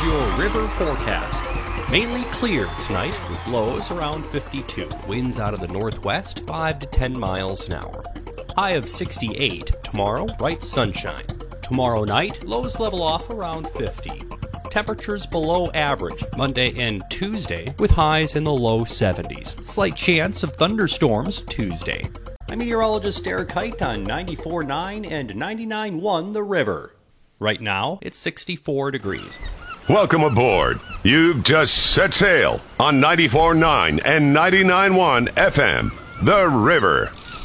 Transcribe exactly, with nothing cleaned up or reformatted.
is your river forecast. Mainly clear tonight with lows around fifty-two. Winds out of the northwest, five to ten miles an hour. High of sixty-eight. Tomorrow, bright sunshine. Tomorrow night, lows level off around fifty. Temperatures below average Monday and Tuesday with highs in the low seventies. Slight chance of thunderstorms Tuesday. I'm meteorologist Derek Height on ninety-four point nine and ninety-nine point one The River. Right now, it's sixty-four degrees. Welcome aboard. You've just set sail on ninety-four point nine and ninety-nine point one F M, The River.